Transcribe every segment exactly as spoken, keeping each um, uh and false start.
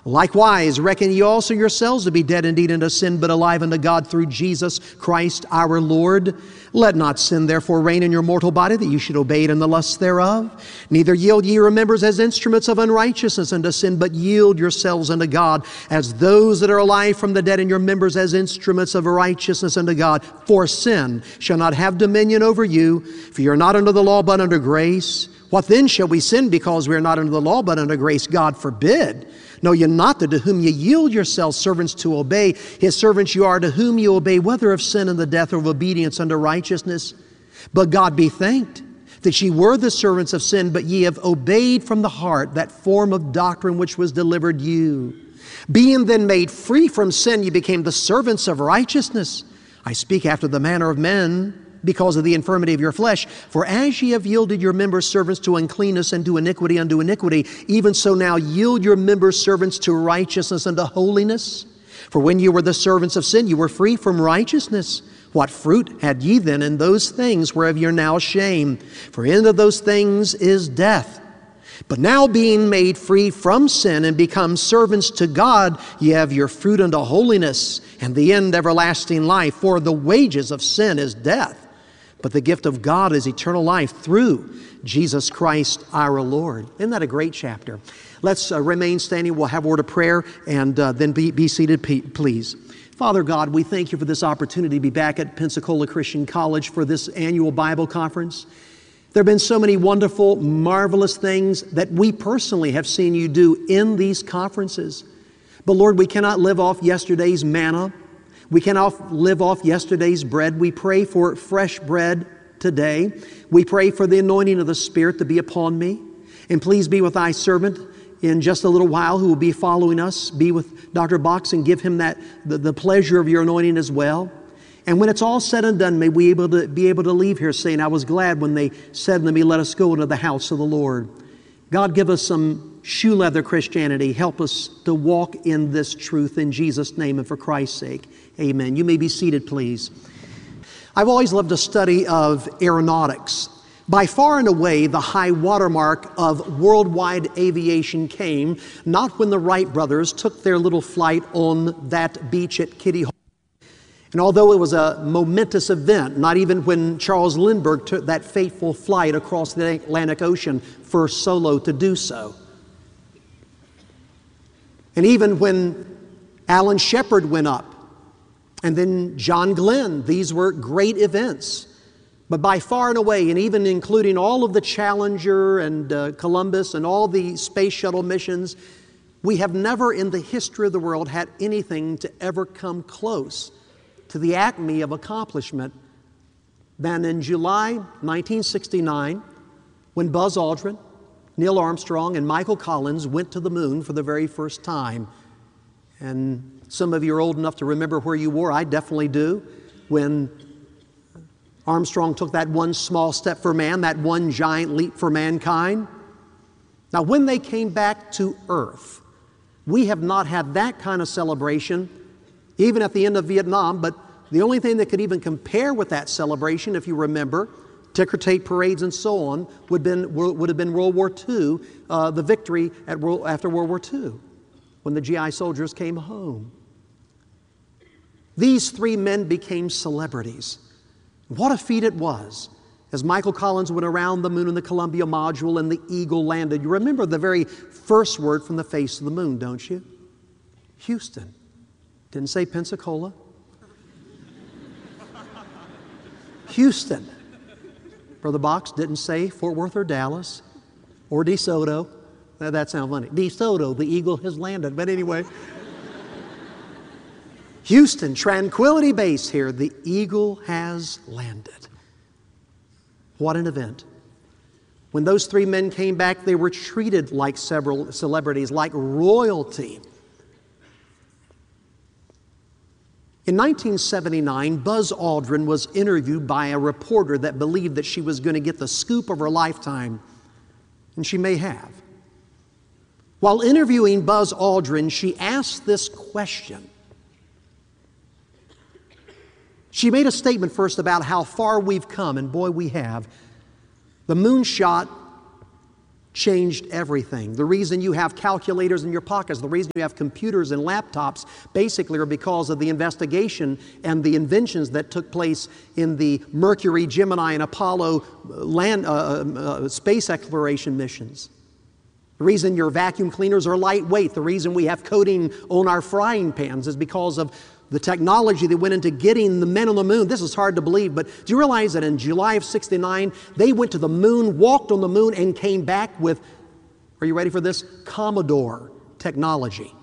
Likewise, reckon ye also yourselves to be dead indeed unto sin, but alive unto God through Jesus Christ our Lord. Let not sin therefore reign in your mortal body, that ye should obey it in the lusts thereof. Neither yield ye your members as instruments of unrighteousness unto sin, but yield yourselves unto God as those that are alive from the dead, and your members as instruments of righteousness unto God. For sin shall not have dominion over you, for ye are not under the law, but under grace. What then shall we sin because we are not under the law, but under grace? God forbid. Know ye not that to whom ye yield yourselves servants to obey, his servants you are, to whom ye obey, whether of sin and the death or of obedience unto righteousness? But God be thanked that ye were the servants of sin, but ye have obeyed from the heart that form of doctrine which was delivered you. Being then made free from sin, ye became the servants of righteousness. I speak after the manner of men, because of the infirmity of your flesh. For as ye have yielded your members servants to uncleanness and to iniquity unto iniquity, even so now yield your members servants to righteousness unto holiness. For when ye were the servants of sin, ye were free from righteousness. What fruit had ye then in those things whereof ye are now ashamed? For end of those things is death. But now being made free from sin and become servants to God, ye have your fruit unto holiness, and the end everlasting life. For the wages of sin is death, but the gift of God is eternal life through Jesus Christ our Lord. Isn't that a great chapter? Let's uh, remain standing. We'll have a word of prayer, and uh, then be, be seated, please. Father God, we thank you for this opportunity to be back at Pensacola Christian College for this annual Bible conference. There have been so many wonderful, marvelous things that we personally have seen you do in these conferences. But Lord, we cannot live off yesterday's manna. We cannot live off yesterday's bread. We pray for fresh bread today. We pray for the anointing of the Spirit to be upon me. And please be with thy servant in just a little while who will be following us. Be with Doctor Box and give him that the, the pleasure of your anointing as well. And when it's all said and done, may we able to be able to leave here saying, I was glad when they said unto me, let us go into the house of the Lord. God, give us some shoe leather Christianity. Help us to walk in this truth in Jesus' name and for Christ's sake. Amen. You may be seated, please. I've always loved a study of aeronautics. By far and away, the high watermark of worldwide aviation came not when the Wright brothers took their little flight on that beach at Kitty Hawk. And although it was a momentous event, not even when Charles Lindbergh took that fateful flight across the Atlantic Ocean, first solo to do so. And even when Alan Shepard went up, and then John Glenn, these were great events. But by far and away, and even including all of the Challenger and uh, Columbus and all the space shuttle missions, we have never in the history of the world had anything to ever come close to the acme of accomplishment than in July nineteen sixty-nine, when Buzz Aldrin, Neil Armstrong, and Michael Collins went to the moon for the very first time. And some of you are old enough to remember where you were. I definitely do. When Armstrong took that one small step for man, that one giant leap for mankind. Now, when they came back to Earth, we have not had that kind of celebration, even at the end of Vietnam, but the only thing that could even compare with that celebration, if you remember, ticker tape parades and so on, would, been, would have been World War Two, uh, the victory at World, after World War Two, when the G I soldiers came home. These three men became celebrities. What a feat it was as Michael Collins went around the moon in the Columbia module and the Eagle landed. You remember the very first word from the face of the moon, don't you? Houston. Didn't say Pensacola. Houston. Brother Box didn't say Fort Worth or Dallas or DeSoto. That sounds funny. DeSoto, the Eagle has landed. But anyway. Houston, Tranquility Base here, the Eagle has landed. What an event. When those three men came back, they were treated like several celebrities, like royalty. In nineteen seventy-nine, Buzz Aldrin was interviewed by a reporter that believed that she was going to get the scoop of her lifetime, and she may have. While interviewing Buzz Aldrin, she asked this question. She made a statement first about how far we've come, and boy, we have. The moonshot changed everything. The reason you have calculators in your pockets, the reason you have computers and laptops, basically are because of the investigation and the inventions that took place in the Mercury, Gemini, and Apollo land, uh, uh, space exploration missions. The reason your vacuum cleaners are lightweight, the reason we have coating on our frying pans is because of the technology that went into getting the men on the moon. This is hard to believe, but do you realize that in July of sixty-nine, they went to the moon, walked on the moon, and came back with, are you ready for this? Commodore technology.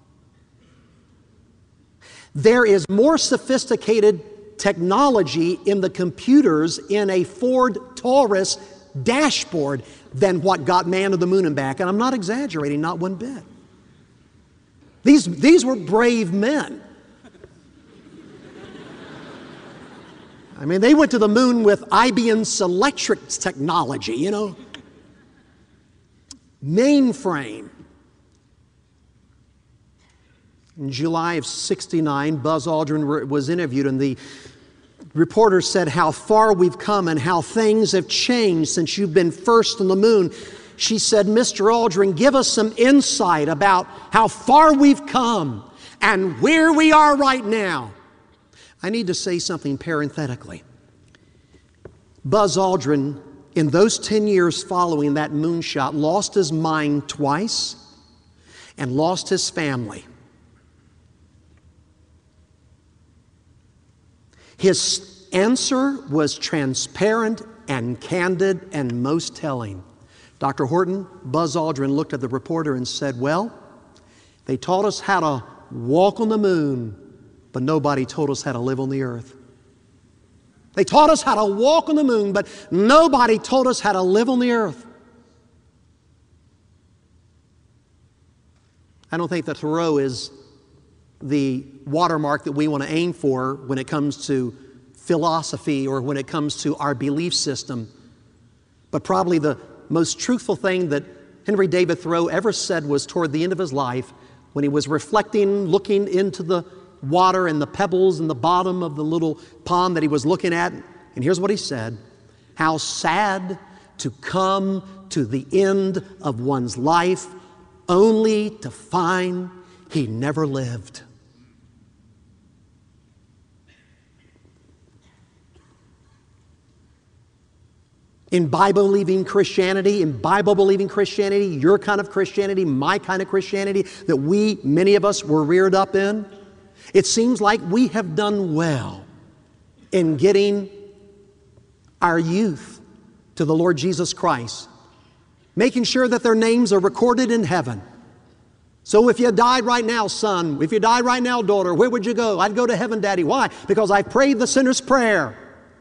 There is more sophisticated technology in the computers in a Ford Taurus dashboard than what got man to the moon and back. And I'm not exaggerating, not one bit. These, these were brave men. I mean, they went to the moon with I B M Selectric technology, you know. Mainframe. In July of sixty-nine, Buzz Aldrin was interviewed, and the reporter said how far we've come and how things have changed since you've been first on the moon. She said, Mister Aldrin, give us some insight about how far we've come and where we are right now. I need to say something parenthetically. Buzz Aldrin, in those ten years following that moonshot, lost his mind twice and lost his family. His answer was transparent and candid and most telling. Doctor Horton, Buzz Aldrin looked at the reporter and said, well, they taught us how to walk on the moon, but nobody told us how to live on the earth. They taught us how to walk on the moon, but nobody told us how to live on the earth. I don't think that Thoreau is the watermark that we want to aim for when it comes to philosophy or when it comes to our belief system. But probably the most truthful thing that Henry David Thoreau ever said was toward the end of his life, when he was reflecting, looking into the water and the pebbles in the bottom of the little pond that he was looking at. And here's what he said: how sad to come to the end of one's life only to find he never lived. In Bible-believing Christianity, in Bible-believing Christianity, your kind of Christianity, my kind of Christianity that we, many of us, were reared up in, it seems like we have done well in getting our youth to the Lord Jesus Christ, making sure that their names are recorded in heaven. So if you died right now, son, if you died right now, daughter, where would you go? I'd go to heaven, Daddy. Why? Because I prayed the sinner's prayer.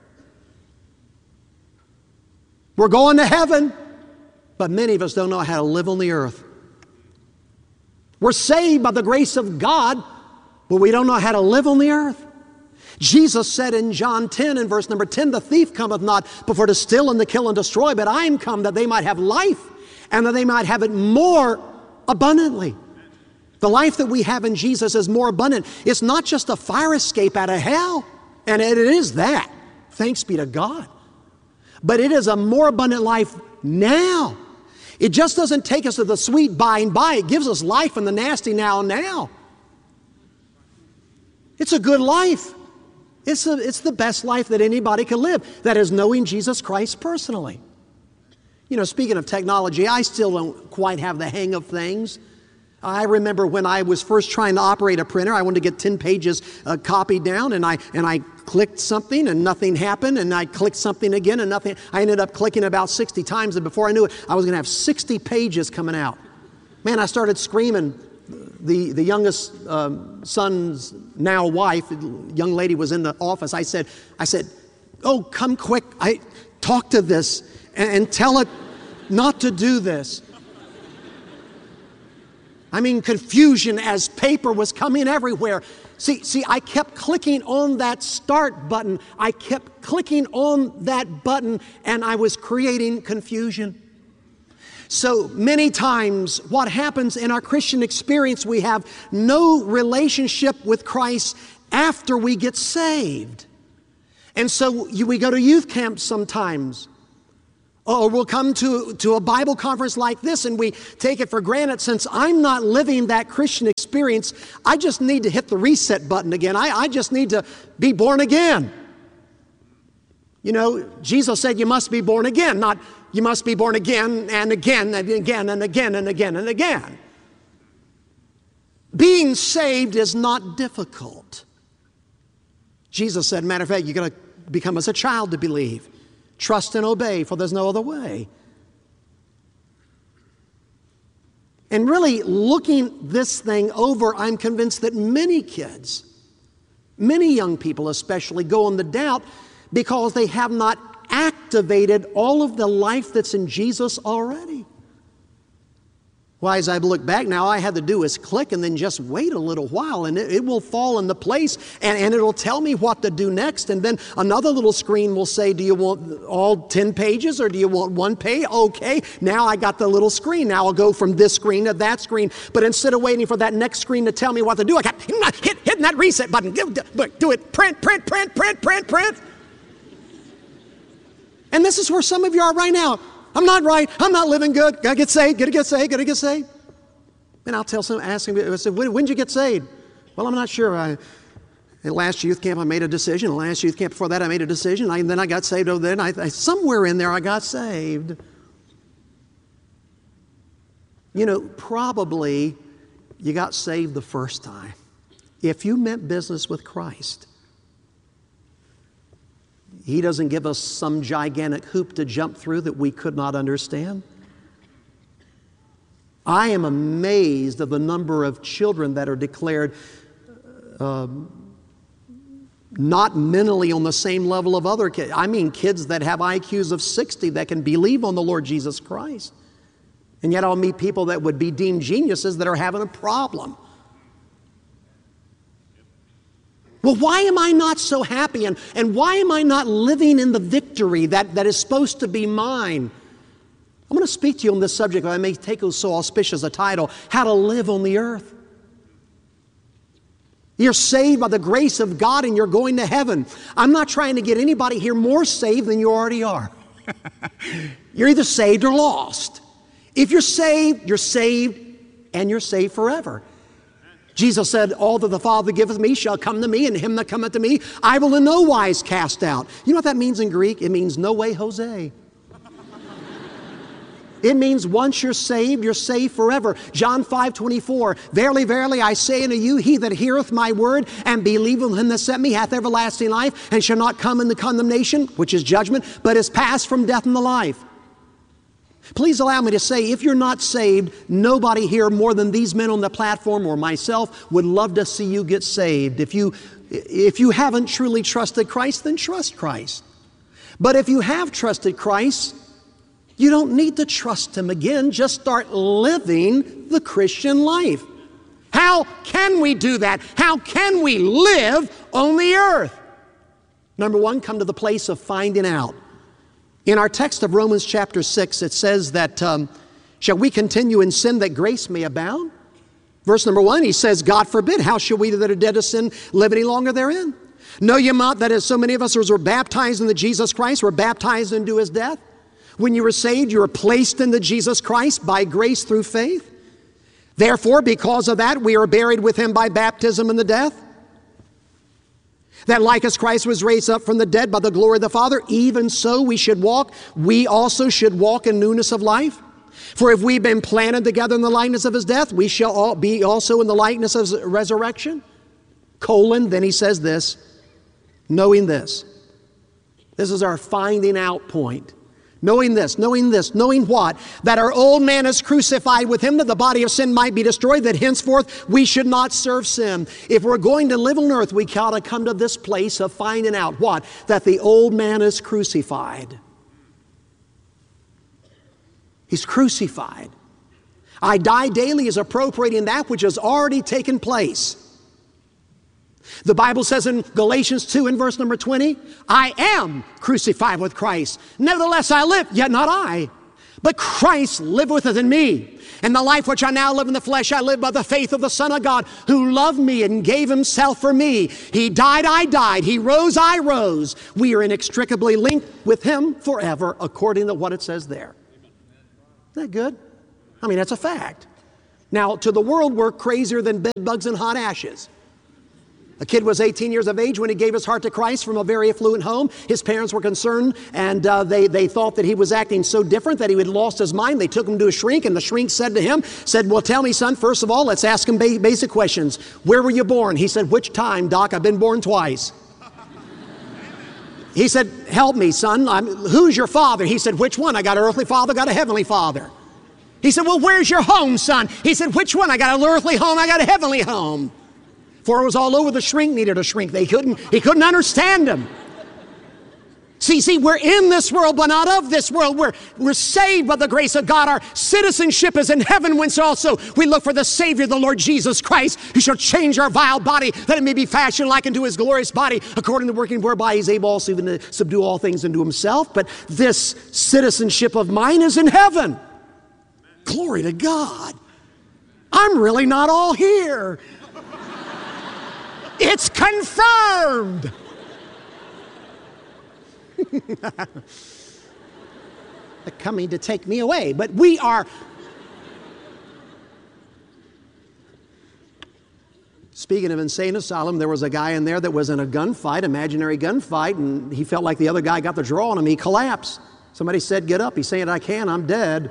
We're going to heaven, but many of us don't know how to live on the earth. We're saved by the grace of God, but we don't know how to live on the earth. Jesus said in John ten and verse number ten, the thief cometh not but for to steal and to kill and destroy, but I am come that they might have life and that they might have it more abundantly. The life that we have in Jesus is more abundant. It's not just a fire escape out of hell, and it is that. Thanks be to God. But it is a more abundant life now. It just doesn't take us to the sweet by and by. It gives us life in the nasty now and now. It's a good life. It's, a, it's the best life that anybody can live. That is knowing Jesus Christ personally. You know, speaking of technology, I still don't quite have the hang of things. I remember when I was first trying to operate a printer, I wanted to get ten pages uh, copied down, and I and I clicked something and nothing happened, and I clicked something again and nothing. I ended up clicking about sixty times, and before I knew it, I was going to have sixty pages coming out. Man, I started screaming. The, the youngest um, son's now wife, young lady, was in the office. I said, I said, oh, come quick. I talk to this and, and tell it not to do this. I mean, confusion as paper was coming everywhere. See, see, I kept clicking on that start button. I kept clicking on that button, and I was creating confusion. So many times, what happens in our Christian experience, we have no relationship with Christ after we get saved. And so you, we go to youth camp sometimes, Or we'll come to, to a Bible conference like this and we take it for granted. Since I'm not living that Christian experience, I just need to hit the reset button again. I, I just need to be born again. You know, Jesus said you must be born again, not you must be born again and again and again and again and again and again. Being saved is not difficult. Jesus said, matter of fact, you're going to become as a child to believe. Trust and obey, for there's no other way. And really, looking this thing over, I'm convinced that many kids, many young people especially, go in the doubt because they have not activated all of the life that's in Jesus already. Why, as I look back now, all I had to do is click and then just wait a little while and it, it will fall into place and, and it'll tell me what to do next. And then another little screen will say, do you want all ten pages or do you want one page? Okay, now I got the little screen. Now I'll go from this screen to that screen. But instead of waiting for that next screen to tell me what to do, I got hit, hitting that reset button. Do it, print, print, print, print, print, print. And this is where some of you are right now. I'm not right. I'm not living good. Gotta get saved. Gotta get saved. Gotta get saved. And I'll tell some, ask him, I said, when, when did you get saved? Well, I'm not sure. I, at last youth camp, I made a decision. At last youth camp before that, I made a decision. I, and then I got saved over there. And I, I, somewhere in there, I got saved. You know, probably you got saved the first time. If you meant business with Christ, He doesn't give us some gigantic hoop to jump through that we could not understand. I am amazed at the number of children that are declared um, not mentally on the same level of other kids. I mean kids that have I Qs of sixty that can believe on the Lord Jesus Christ. And yet I'll meet people that would be deemed geniuses that are having a problem. Well, why am I not so happy? And, and why am I not living in the victory that, that is supposed to be mine? I'm going to speak to you on this subject. I may take so auspicious a title, How to Live on the Earth. You're saved by the grace of God and you're going to heaven. I'm not trying to get anybody here more saved than you already are. You're either saved or lost. If you're saved, you're saved and you're saved forever. Jesus said, all that the Father giveth me shall come to me, and him that cometh to me I will in no wise cast out. You know what that means in Greek? It means no way, Jose. It means once you're saved, you're saved forever. John five twenty-four, verily, verily, I say unto you, he that heareth my word and believeth on him that sent me hath everlasting life, and shall not come into condemnation, which is judgment, but is passed from death unto life. Please allow me to say, if you're not saved, nobody here more than these men on the platform or myself would love to see you get saved. If you, if you haven't truly trusted Christ, then trust Christ. But if you have trusted Christ, you don't need to trust Him again. Just start living the Christian life. How can we do that? How can we live on the earth? Number one, come to the place of finding out. In our text of Romans chapter six, it says that, um, shall we continue in sin that grace may abound? Verse number one, he says, God forbid, how shall we that are dead to sin live any longer therein? Know ye not that as so many of us as were baptized into Jesus Christ, were baptized into His death? When you were saved, you were placed into Jesus Christ by grace through faith. Therefore, because of that, we are buried with Him by baptism in the death. That like as Christ was raised up from the dead by the glory of the Father, even so we should walk, we also should walk in newness of life. For if we've been planted together in the likeness of His death, we shall all be also in the likeness of His resurrection. Colon, then he says this, knowing this. This is our finding out point. Knowing this, knowing this, knowing what? That our old man is crucified with Him, that the body of sin might be destroyed, that henceforth we should not serve sin. If we're going to live on earth, we gotta come to this place of finding out what? That the old man is crucified. He's crucified. I die daily is appropriating that which has already taken place. The Bible says in Galatians two and verse number twenty, I am crucified with Christ. Nevertheless I live, yet not I, But Christ liveth within me. And the life which I now live in the flesh, I live by the faith of the Son of God, who loved me and gave himself for me. He died, I died. He rose, I rose. We are inextricably linked with him forever, according to what it says there. Isn't that good? I mean, that's a fact. Now, to the world, we're crazier than bed bugs and hot ashes. A kid was eighteen years of age when he gave his heart to Christ from a very affluent home. His parents were concerned, and uh, they, they thought that he was acting so different that he had lost his mind. They took him to a shrink, and the shrink said to him, said, well, tell me, son, first of all, let's ask him ba- basic questions. Where were you born? He said, which time, Doc? I've been born twice. He said, help me, son. I'm, who's your father? He said, which one? I got an earthly father, got a heavenly father. He said, well, where's your home, son? He said, which one? I got an earthly home, I got a heavenly home. For it was all over, the shrink needed a shrink. They couldn't, he couldn't understand him. See, see, we're in this world, but not of this world. We're, we're saved by the grace of God. Our citizenship is in heaven, whence also we look for the Savior, the Lord Jesus Christ, who shall change our vile body, that it may be fashioned like unto his glorious body, according to the working whereby he's able also even to subdue all things unto himself. But this citizenship of mine is in heaven. Glory to God. I'm really not all here. It's confirmed. They're coming to take me away, but we are. Speaking of insane asylum, there was a guy in there that was in a gunfight, imaginary gunfight, and he felt like the other guy got the draw on him. He collapsed. Somebody said, get up. He's saying, I can't, I'm dead.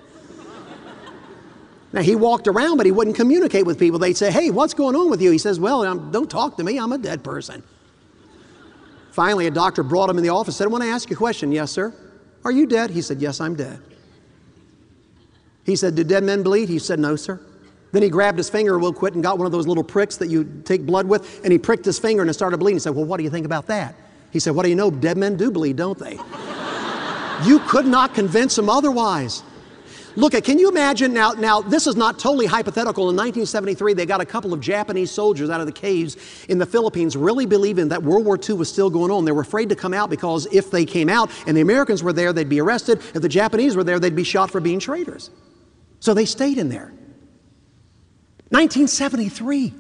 Now, he walked around, but he wouldn't communicate with people. They'd say, hey, what's going on with you? He says, well, I'm, don't talk to me. I'm a dead person. Finally, a doctor brought him in the office and said, I want to ask you a question. Yes, sir. Are you dead? He said, yes, I'm dead. He said, do dead men bleed? He said, no, sir. Then he grabbed his finger real quick and got one of those little pricks that you take blood with, and he pricked his finger and it started bleeding. He said, well, what do you think about that? He said, what do you know? Dead men do bleed, don't they? You could not convince him otherwise. Look, at, can you imagine now, now, this is not totally hypothetical. In nineteen seventy-three, they got a couple of Japanese soldiers out of the caves in the Philippines really believing that World War Two was still going on. They were afraid to come out because if they came out and the Americans were there, they'd be arrested. If the Japanese were there, they'd be shot for being traitors. So they stayed in there. nineteen seventy-three.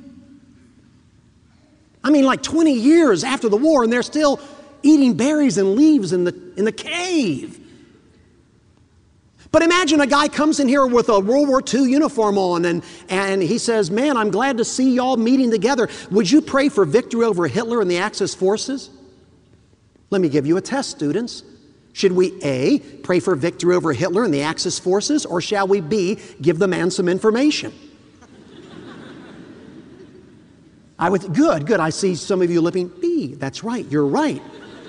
I mean, like twenty years after the war, and they're still eating berries and leaves in the, in the cave. But imagine a guy comes in here with a World War Two uniform on and, and he says, man, I'm glad to see y'all meeting together. Would you pray for victory over Hitler and the Axis forces? Let me give you a test, students. Should we A, pray for victory over Hitler and the Axis forces, or shall we B, give the man some information? I would, good, good. I see some of you lipping B. That's right, you're right.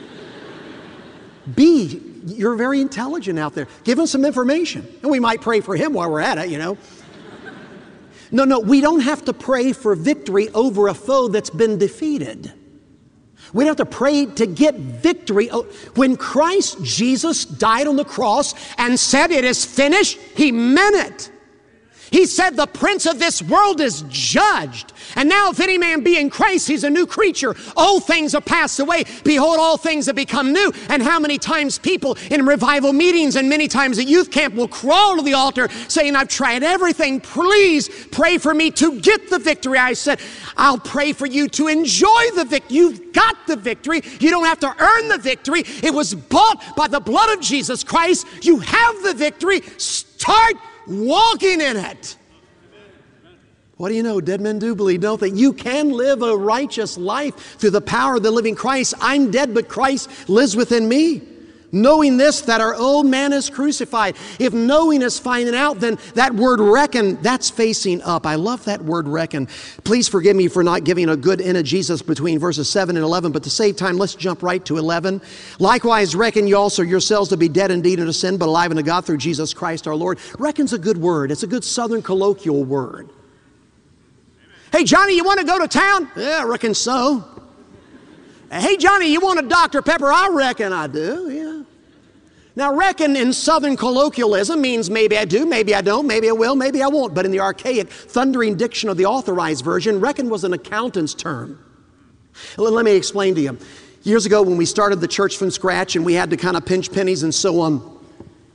B, you're very intelligent out there. Give him some information. And we might pray for him while we're at it, you know. No, no, we don't have to pray for victory over a foe that's been defeated. We don't have to pray to get victory. When Christ Jesus died on the cross and said it is finished, he meant it. He said the prince of this world is judged. And now if any man be in Christ, he's a new creature. Old things are passed away. Behold, all things have become new. And how many times people in revival meetings and many times at youth camp will crawl to the altar saying, I've tried everything. Please pray for me to get the victory. I said, I'll pray for you to enjoy the victory. You've got the victory. You don't have to earn the victory. It was bought by the blood of Jesus Christ. You have the victory. Start walking in it. What do you know? Dead men do bleed, don't they? You can live a righteous life through the power of the living Christ. I'm dead, but Christ lives within me. Knowing this, that our old man is crucified. If knowing is finding out, then that word reckon, that's facing up. I love that word reckon. Please forgive me for not giving a good eisegesis between verses seven and eleven, but to save time, let's jump right to eleven. Likewise, reckon you also yourselves to be dead indeed unto sin, but alive unto God through Jesus Christ our Lord. Reckon's a good word. It's a good southern colloquial word. Hey, Johnny, you want to go to town? Yeah, I reckon so. Hey, Johnny, you want a Doctor Pepper? I reckon I do, yeah. Now, reckon in Southern colloquialism means maybe I do, maybe I don't, maybe I will, maybe I won't. But in the archaic, thundering diction of the Authorized Version, reckon was an accountant's term. Let me explain to you. Years ago when we started the church from scratch and we had to kind of pinch pennies and so on,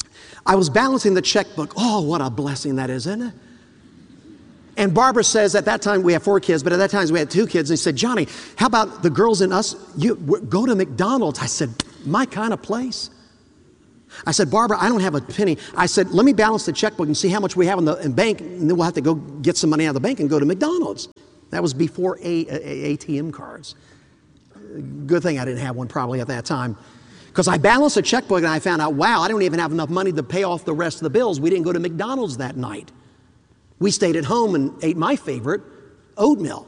I was balancing the checkbook. Oh, what a blessing that is, isn't it? And Barbara says, at that time, we have four kids, but at that time we had two kids. And he said, Johnny, how about the girls and us? You go to McDonald's. I said, my kind of place. I said, Barbara, I don't have a penny. I said, let me balance the checkbook and see how much we have in the in bank, and then we'll have to go get some money out of the bank and go to McDonald's. That was before a, a, A T M cards. Good thing I didn't have one probably at that time. Because I balanced the checkbook and I found out, wow, I don't even have enough money to pay off the rest of the bills. We didn't go to McDonald's that night. We stayed at home and ate my favorite, oatmeal.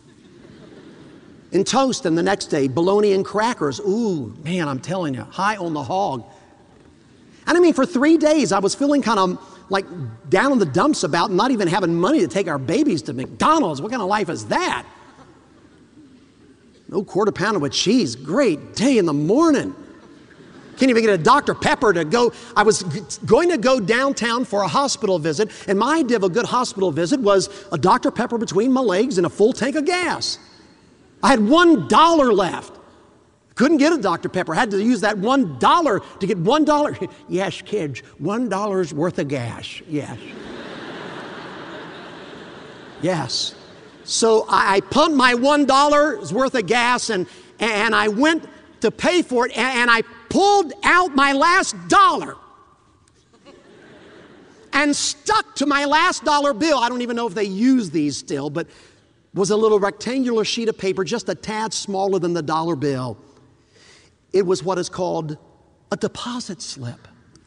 And toast, and the next day, bologna and crackers. Ooh, man, I'm telling you, high on the hog. And I mean, for three days, I was feeling kind of like down in the dumps about not even having money to take our babies to McDonald's. What kind of life is that? No quarter pounder with cheese. Great day in the morning. Can't even get a Doctor Pepper to go. I was going to go downtown for a hospital visit, and my idea of a good hospital visit was a Doctor Pepper between my legs and a full tank of gas. I had one dollar left. Couldn't get a Doctor Pepper. Had to use that one dollar to get one dollar. Yes, kids, one dollar's worth of gas. Yes. Yes. So I, I pumped my one dollar's worth of gas, and, and I went to pay for it, and, and I pulled out my last dollar and stuck to my last dollar bill. I don't even know if they use these still, but was a little rectangular sheet of paper, just a tad smaller than the dollar bill. It was what is called a deposit slip.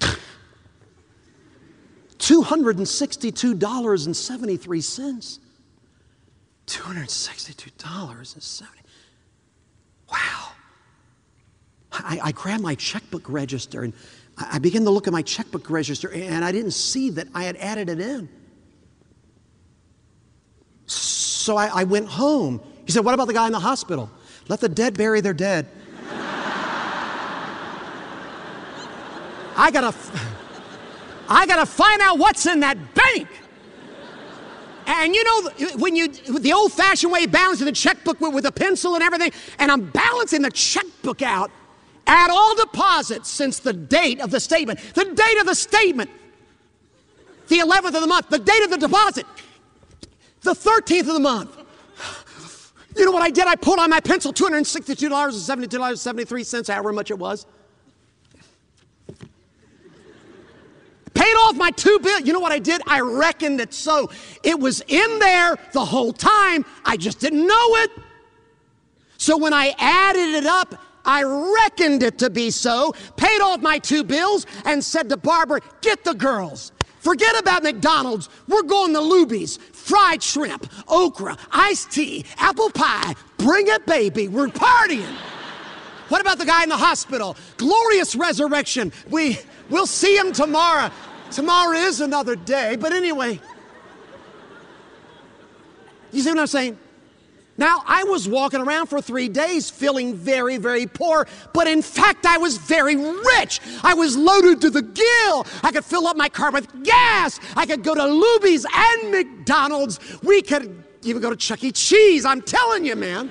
two hundred sixty-two dollars and seventy-three cents. two hundred sixty-two dollars and seventy cents. Wow. I, I grabbed my checkbook register and I began to look at my checkbook register, and I didn't see that I had added it in. So I, I went home. He said, what about the guy in the hospital? Let the dead bury their dead. I gotta, I gotta find out what's in that bank. And you know, when you, the old-fashioned way of balancing the checkbook with, with a pencil and everything, and I'm balancing the checkbook out, add all deposits since the date of the statement. The date of the statement, the eleventh of the month. The date of the deposit, the thirteenth of the month. You know what I did? I pulled on my pencil, two hundred sixty-two dollars and seventy-two dollars and seventy-three cents, however much it was. Paid off my two bills. You know what I did? I reckoned it so. It was in there the whole time. I just didn't know it. So when I added it up, I reckoned it to be so, paid off my two bills, and said to Barbara, get the girls. Forget about McDonald's. We're going to Luby's. Fried shrimp, okra, iced tea, apple pie. Bring it, baby. We're partying. What about the guy in the hospital? Glorious resurrection. We, we'll see him tomorrow. Tomorrow is another day. But anyway, you see what I'm saying? Now, I was walking around for three days feeling very, very poor, but in fact, I was very rich. I was loaded to the gill. I could fill up my car with gas. I could go to Luby's and McDonald's. We could even go to Chuck E. Cheese. I'm telling you, man.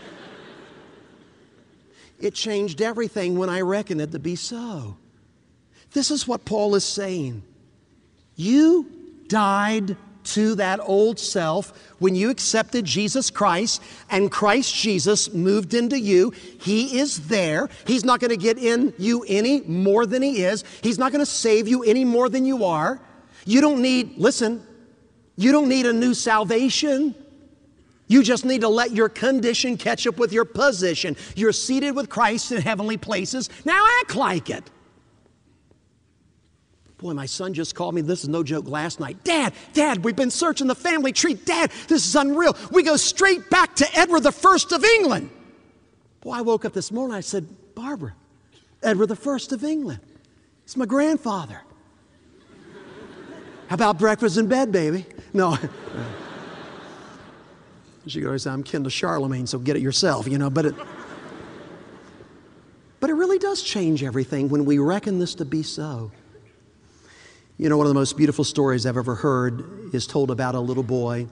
It changed everything when I reckoned it to be so. This is what Paul is saying. You died to that old self when you accepted Jesus Christ, and Christ Jesus moved into you. He is there. He's not going to get in you any more than he is. He's not going to save you any more than you are. You don't need, listen, you don't need a new salvation. You just need to let your condition catch up with your position. You're seated with Christ in heavenly places. Now act like it. Boy, my son just called me, this is no joke, last night. Dad, Dad, we've been searching the family tree. Dad, this is unreal. We go straight back to Edward the First of England. Boy, I woke up this morning, I said, Barbara, Edward the First of England. He's my grandfather. How about breakfast in bed, baby? No. She goes, I'm kin to Charlemagne, so get it yourself, you know, but it, but it really does change everything when we reckon this to be so. You know, one of the most beautiful stories I've ever heard is told about a little boy,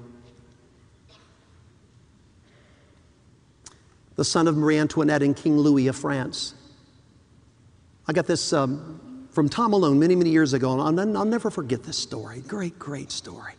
the son of Marie Antoinette and King Louis of France. I got this um, from Tom Malone many, many years ago, and I'll, I'll never forget this story. Great, great story.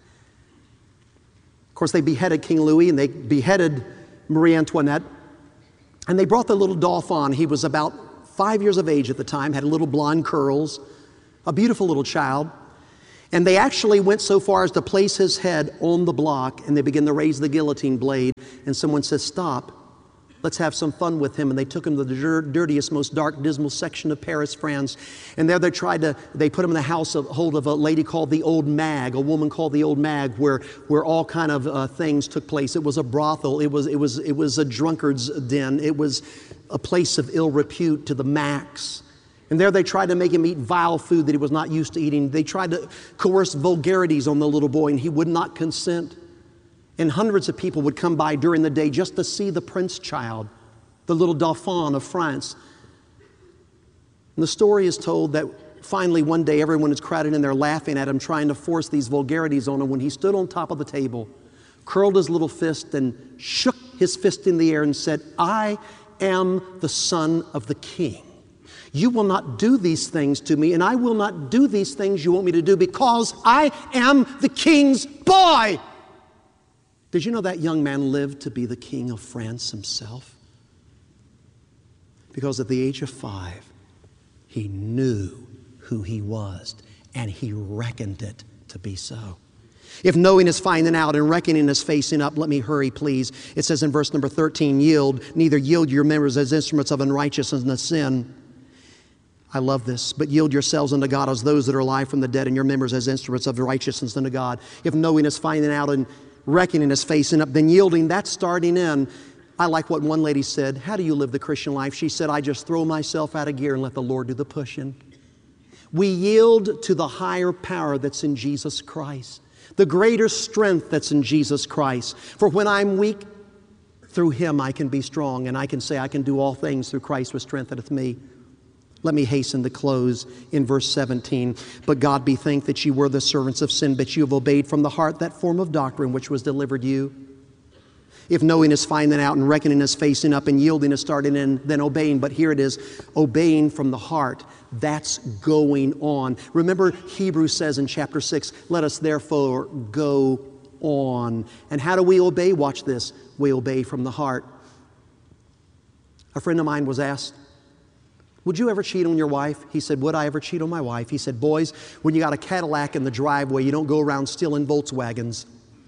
Of course, they beheaded King Louis, and they beheaded Marie Antoinette, and they brought the little Dauphin. He was about five years of age at the time, had little blonde curls, a beautiful little child. And they actually went so far as to place his head on the block, and they began to raise the guillotine blade, and someone says, "Stop. Let's have some fun with him." And they took him to the dirtiest, most dark, dismal section of Paris, France. And there they tried to, they put him in the house of hold of a lady called the Old Mag, a woman called the Old Mag, where, where all kind of uh, things took place. It was a brothel. It was, it was, it was a drunkard's den. It was a place of ill repute to the max. And there they tried to make him eat vile food that he was not used to eating. They tried to coerce vulgarities on the little boy, and he would not consent. And hundreds of people would come by during the day just to see the Prince child, the little Dauphin of France. And the story is told that finally one day everyone is crowded in there laughing at him, trying to force these vulgarities on him, when he stood on top of the table, curled his little fist and shook his fist in the air and said, "I am the son of the king. You will not do these things to me, and I will not do these things you want me to do, because I am the king's boy." Did you know that young man lived to be the king of France himself? Because at the age of five, he knew who he was, and he reckoned it to be so. If knowing is finding out and reckoning is facing up, let me hurry, please. It says in verse number thirteen, yield, neither yield your members as instruments of unrighteousness and of sin. I love this. But yield yourselves unto God as those that are alive from the dead, and your members as instruments of righteousness unto God. If knowing is finding out and reckoning is facing up, then yielding, that's starting in. I like what one lady said. How do you live the Christian life? She said, "I just throw myself out of gear and let the Lord do the pushing." We yield to the higher power that's in Jesus Christ, the greater strength that's in Jesus Christ. For when I'm weak, through Him I can be strong, and I can say I can do all things through Christ which strengtheneth me. Let me hasten to close in verse seventeen. But God be thanked that you were the servants of sin, but you have obeyed from the heart that form of doctrine which was delivered you. If knowing is finding out and reckoning is facing up and yielding is starting in, then obeying. But here it is, obeying from the heart. That's going on. Remember, Hebrews says in chapter six, let us therefore go on. And how do we obey? Watch this. We obey from the heart. A friend of mine was asked, would you ever cheat on your wife? He said, would I ever cheat on my wife? He said, boys, when you got a Cadillac in the driveway, you don't go around stealing Volkswagens.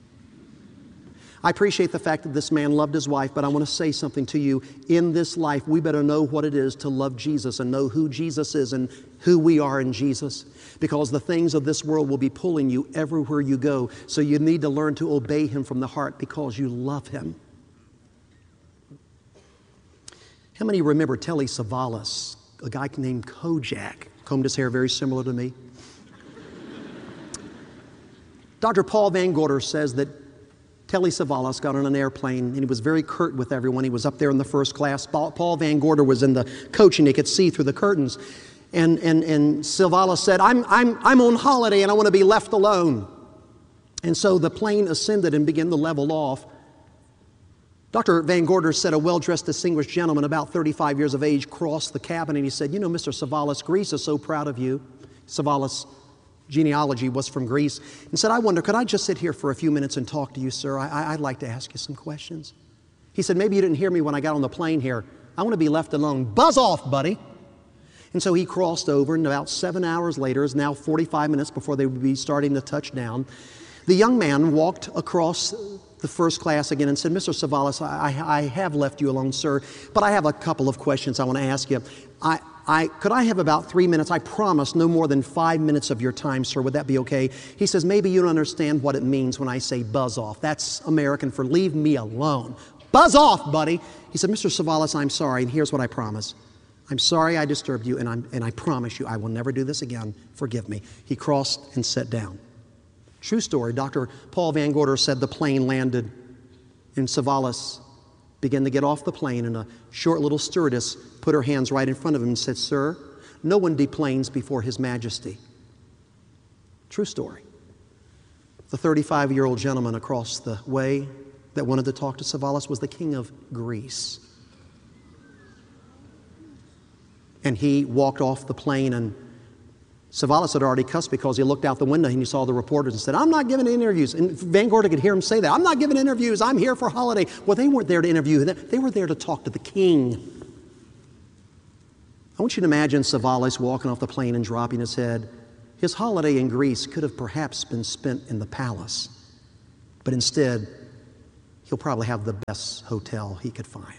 I appreciate the fact that this man loved his wife, but I want to say something to you. In this life, we better know what it is to love Jesus and know who Jesus is and who we are in Jesus, because the things of this world will be pulling you everywhere you go. So you need to learn to obey Him from the heart because you love Him. How many remember Telly Savalas, a guy named Kojak? Combed his hair very similar to me. Doctor Paul Van Gorder says that Telly Savalas got on an airplane and he was very curt with everyone. He was up there in the first class. Paul Van Gorder was in the coach and he could see through the curtains. And, and, and Savalas said, I'm, I'm, I'm on holiday and I want to be left alone. And so the plane ascended and began to level off. Doctor Van Gorder said a well-dressed, distinguished gentleman about thirty-five years of age crossed the cabin and he said, you know, Mister Savalas, Greece is so proud of you. Savalas' genealogy was from Greece, and said, I wonder, could I just sit here for a few minutes and talk to you, sir? I, I'd like to ask you some questions. He said, maybe you didn't hear me when I got on the plane here. I want to be left alone. Buzz off, buddy. And so he crossed over, and about seven hours later, it's now forty-five minutes before they would be starting to touch down, the young man walked across the first class again and said, Mister Savalas, I, I have left you alone, sir, but I have a couple of questions I want to ask you. I, I, could I have about three minutes? I promise no more than five minutes of your time, sir. Would that be okay? He says, maybe you don't understand what it means when I say buzz off. That's American for leave me alone. Buzz off, buddy. He said, Mister Savalas, I'm sorry, and here's what I promise. I'm sorry I disturbed you, and, I'm, and I promise you I will never do this again. Forgive me. He crossed and sat down. True story. Doctor Paul Van Gorder said the plane landed, and Savalas began to get off the plane, and a short little stewardess put her hands right in front of him and said, sir, no one deplanes before His Majesty. True story. The thirty-five-year-old gentleman across the way that wanted to talk to Savalas was the king of Greece. And he walked off the plane, and Savalas had already cussed because he looked out the window and he saw the reporters and said, I'm not giving interviews. And Van Gorder could hear him say that. I'm not giving interviews. I'm here for holiday. Well, they weren't there to interview. They were there to talk to the king. I want you to imagine Savalas walking off the plane and dropping his head. His holiday in Greece could have perhaps been spent in the palace. But instead, he'll probably have the best hotel he could find.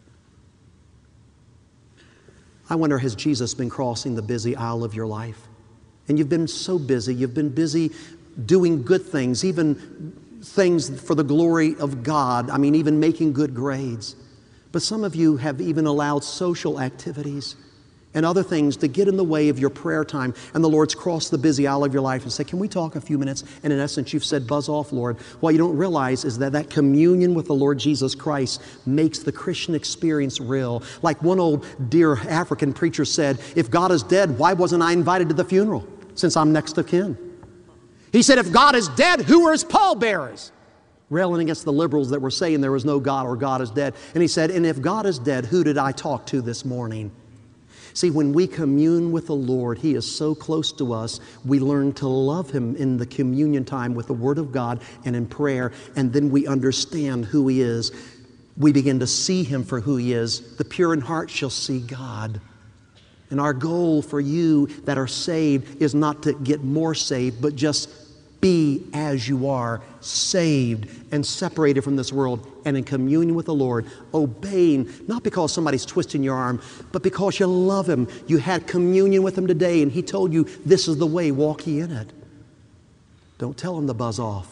I wonder, has Jesus been crossing the busy aisle of your life? And you've been so busy, you've been busy doing good things, even things for the glory of God. I mean, even making good grades. But some of you have even allowed social activities and other things to get in the way of your prayer time. And the Lord's crossed the busy aisle of your life and said, can we talk a few minutes? And in essence, you've said, buzz off, Lord. What you don't realize is that that communion with the Lord Jesus Christ makes the Christian experience real. Like one old dear African preacher said, if God is dead, why wasn't I invited to the funeral? Since I'm next of kin. He said, if God is dead, who are his pallbearers? Railing against the liberals that were saying there was no God or God is dead. And he said, and if God is dead, who did I talk to this morning? See, when we commune with the Lord, He is so close to us, we learn to love Him in the communion time with the Word of God and in prayer, and then we understand who He is. We begin to see Him for who He is. The pure in heart shall see God. And our goal for you that are saved is not to get more saved, but just be as you are, saved and separated from this world and in communion with the Lord, obeying, not because somebody's twisting your arm, but because you love Him. You had communion with Him today and He told you, this is the way, walk ye in it. Don't tell Him to buzz off.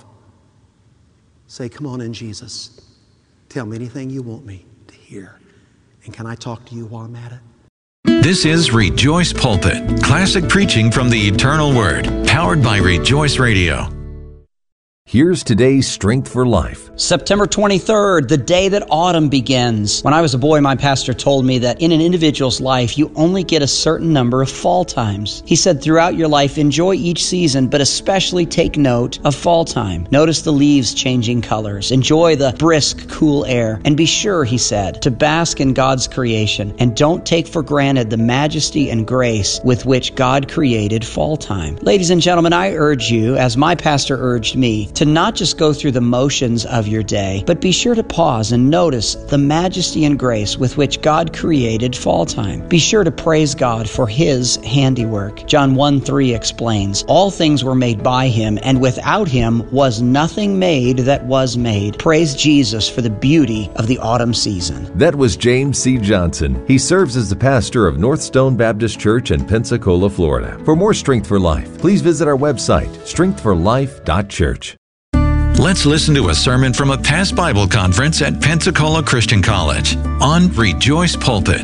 Say, come on in, Jesus. Tell me anything you want me to hear. And can I talk to you while I'm at it? This is Rejoice Pulpit, classic preaching from the eternal Word, powered by Rejoice Radio. Here's today's Strength for Life. September twenty-third, the day that autumn begins. When I was a boy, my pastor told me that in an individual's life, you only get a certain number of fall times. He said, throughout your life, enjoy each season, but especially take note of fall time. Notice the leaves changing colors. Enjoy the brisk, cool air. And be sure, he said, to bask in God's creation. And don't take for granted the majesty and grace with which God created fall time. Ladies and gentlemen, I urge you, as my pastor urged me, to not just go through the motions of your day, but be sure to pause and notice the majesty and grace with which God created fall time. Be sure to praise God for His handiwork. John one three explains, all things were made by Him, and without Him was nothing made that was made. Praise Jesus for the beauty of the autumn season. That was James C. Johnson. He serves as the pastor of North Stone Baptist Church in Pensacola, Florida. For more Strength for Life, please visit our website, strength for life dot church. Let's listen to a sermon from a past Bible conference at Pensacola Christian College on Rejoice Pulpit.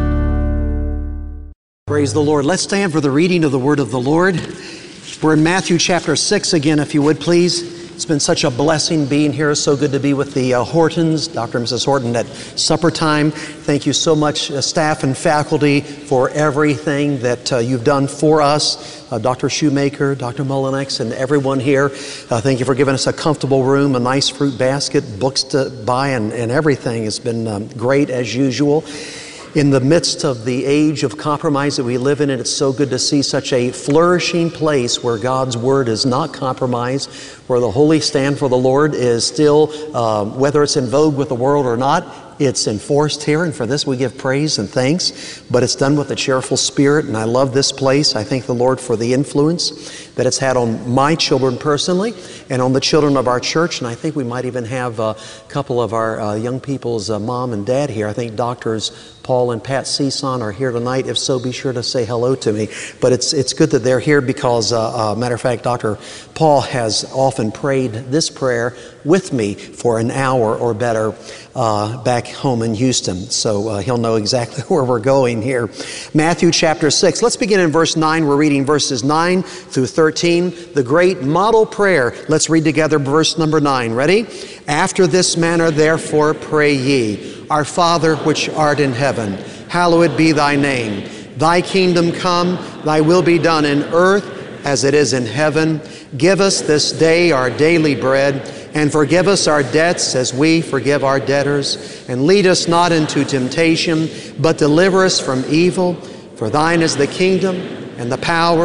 Praise the Lord. Let's stand for the reading of the Word of the Lord. We're in Matthew chapter six again, if you would please. It's been such a blessing being here. So good to be with the uh, Hortons, Doctor and Missus Horton at supper time. Thank you so much, uh, staff and faculty, for everything that uh, you've done for us. Uh, Doctor Shoemaker, Doctor Mullinex, and everyone here. Uh, thank you for giving us a comfortable room, a nice fruit basket, books to buy, and, and everything. It's been um, great as usual. In the midst of the age of compromise that we live in, and it's so good to see such a flourishing place where God's Word is not compromised, where the holy stand for the Lord is still, uh, whether it's in vogue with the world or not, it's enforced here, and for this we give praise and thanks, but it's done with a cheerful spirit, and I love this place. I thank the Lord for the influence that it's had on my children personally and on the children of our church, and I think we might even have a couple of our uh, young people's uh, mom and dad here. I think Doctors Paul and Pat Season are here tonight. If so, be sure to say hello to me. But it's it's good that they're here because, uh, uh, matter of fact, Doctor Paul has often prayed this prayer with me for an hour or better uh, back home in Houston. So uh, he'll know exactly where we're going here. Matthew chapter six. Let's begin in verse nine. We're reading verses nine through thirteen. The great model prayer. Let's read together verse number nine. Ready? After this manner, therefore, pray ye. Our Father, which art in heaven, hallowed be thy name. Thy kingdom come, thy will be done in earth as it is in heaven. Give us this day our daily bread, and forgive us our debts as we forgive our debtors. And lead us not into temptation, but deliver us from evil. For thine is the kingdom, and the power,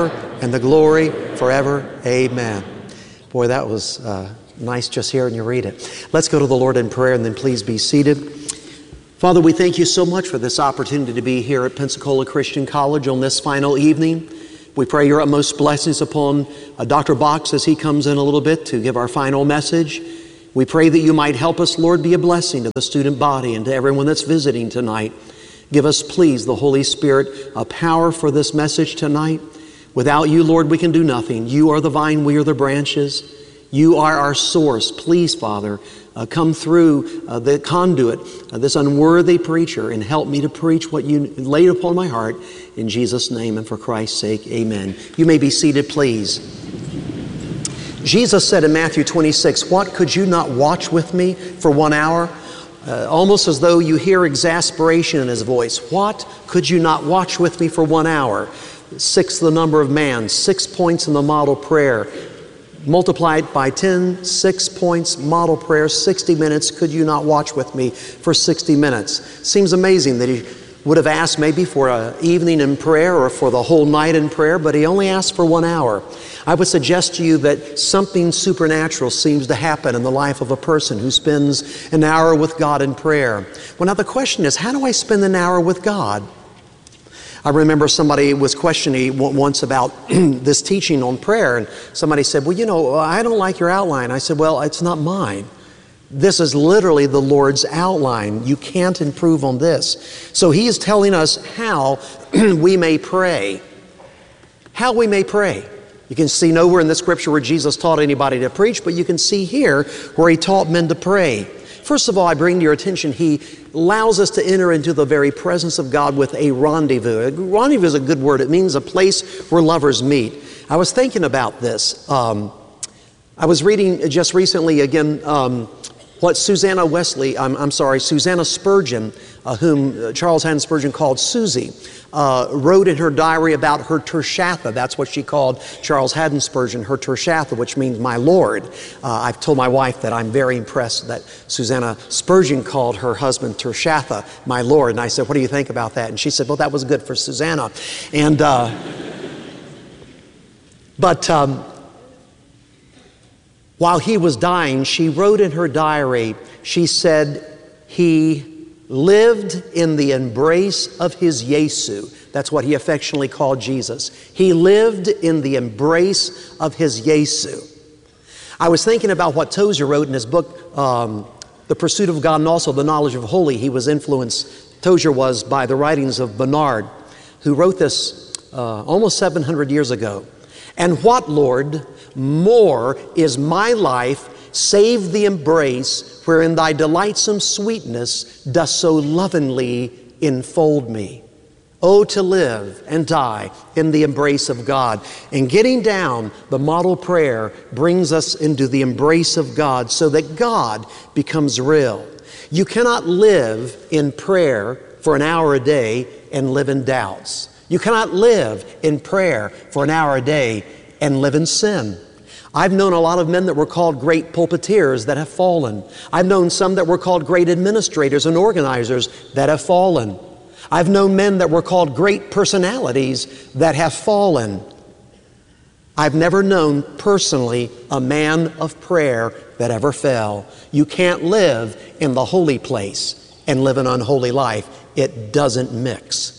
and the glory forever. Amen. Boy, that was uh, nice just hearing you read it. Let's go to the Lord in prayer, and then please be seated. Father, we thank you so much for this opportunity to be here at Pensacola Christian College on this final evening. We pray your utmost blessings upon uh, Doctor Box as he comes in a little bit to give our final message. We pray that you might help us, Lord, be a blessing to the student body and to everyone that's visiting tonight. Give us, please, the Holy Spirit, a power for this message tonight. Without you, Lord, we can do nothing. You are the vine, we are the branches. You are our source. Please, Father, uh, come through uh, the conduit, uh, this unworthy preacher, and help me to preach what you laid upon my heart. In Jesus' name and for Christ's sake, amen. You may be seated, please. Jesus said in Matthew twenty-six, "What, could you not watch with me for one hour?" Uh, almost as though you hear exasperation in his voice. What, could you not watch with me for one hour? Six the number of man, six points in the model prayer. Multiplied by ten, six points, model prayer, sixty minutes. Could you not watch with me for sixty minutes? Seems amazing that he would have asked maybe for an evening in prayer or for the whole night in prayer, but he only asked for one hour. I would suggest to you that something supernatural seems to happen in the life of a person who spends an hour with God in prayer. Well, now the question is, how do I spend an hour with God? I remember somebody was questioning once about this teaching on prayer, and somebody said, well, you know, I don't like your outline. I said, well, it's not mine. This is literally the Lord's outline. You can't improve on this. So he is telling us how we may pray. How we may pray. You can see nowhere in the scripture where Jesus taught anybody to preach, but you can see here where he taught men to pray. First of all, I bring to your attention, he allows us to enter into the very presence of God with a rendezvous. A rendezvous is a good word. It means a place where lovers meet. I was thinking about this. Um, I was reading just recently again um, what Susanna Wesley, I'm, I'm sorry, Susanna Spurgeon, uh, whom Charles Haddon Spurgeon called Susie, uh, wrote in her diary about her Tirshatha. That's what she called Charles Haddon Spurgeon, her Tirshatha, which means my Lord. Uh, I've told my wife that I'm very impressed that Susanna Spurgeon called her husband Tirshatha, my Lord. And I said, what do you think about that? And she said, well, that was good for Susanna. And, uh, but, um, while he was dying, she wrote in her diary, she said, he lived in the embrace of his Yesu. That's what he affectionately called Jesus. He lived in the embrace of his Yesu. I was thinking about what Tozer wrote in his book, um, The Pursuit of God and also The Knowledge of Holy. He was influenced, Tozer was, by the writings of Bernard, who wrote this uh, almost seven hundred years ago. And what, Lord, more is my life, save the embrace wherein thy delightsome sweetness doth so lovingly enfold me. Oh, to live and die in the embrace of God. And getting down, the model prayer brings us into the embrace of God so that God becomes real. You cannot live in prayer for an hour a day and live in doubts. You cannot live in prayer for an hour a day and live in sin. I've known a lot of men that were called great pulpiteers that have fallen. I've known some that were called great administrators and organizers that have fallen. I've known men that were called great personalities that have fallen. I've never known personally a man of prayer that ever fell. You can't live in the holy place and live an unholy life. It doesn't mix.